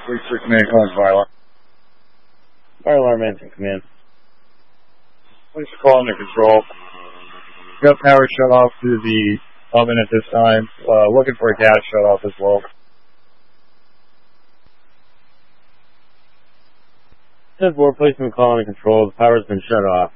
Police for command, calling fire alarm. Fire alarm answering command. Police are calling to control. Got power shut off to the oven at this time. Looking for a gas shut off as well. 10-4, policeman calling to control. The power's been shut off.